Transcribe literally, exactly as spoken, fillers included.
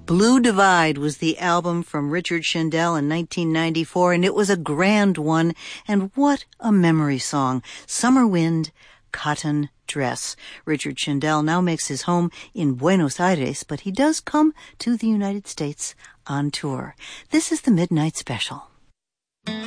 Blue Divide was the album from Richard Shindell in nineteen ninety-four, and it was a grand one. And what a memory song. Summer Wind, Cotton Dress. Richard Shindell now makes his home in Buenos Aires, but he does come to the United States on tour. This is the Midnight Special.